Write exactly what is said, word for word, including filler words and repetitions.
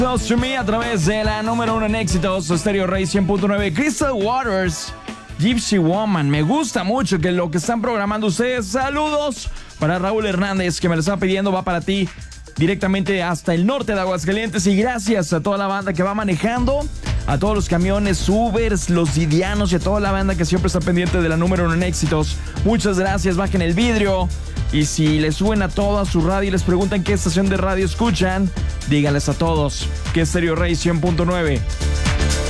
Close to Me a través de la número uno en éxitos, Stereo Rey cien punto nueve. Crystal Waters, Gypsy Woman. Me gusta mucho que lo que están programando ustedes. Saludos para Raúl Hernández, que me lo está pidiendo. Va para ti directamente hasta el norte de Aguascalientes. Y gracias a toda la banda que va manejando, a todos los camiones, Ubers, los Didianos y a toda la banda que siempre está pendiente de la número uno en éxitos. Muchas gracias. Bajen el vidrio. Y si le suben a todo a su radio y les preguntan qué estación de radio escuchan, díganles a todos que es Stereo Rey cien punto nueve.